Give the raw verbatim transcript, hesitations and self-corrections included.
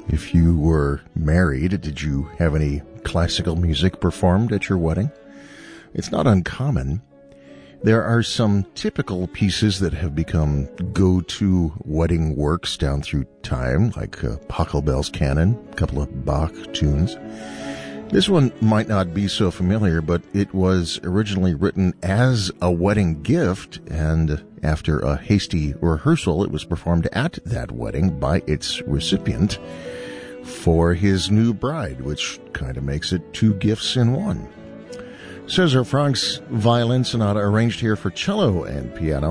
If you were married, did you have any classical music performed at your wedding? It's not uncommon. There are some typical pieces that have become go-to wedding works down through time, like uh, Pachelbel's Canon, a couple of Bach tunes. This one might not be so familiar, but it was originally written as a wedding gift, and after a hasty rehearsal, it was performed at that wedding by its recipient for his new bride, which kind of makes it two gifts in one. Cesar Frank's Violin Sonata, arranged here for cello and piano.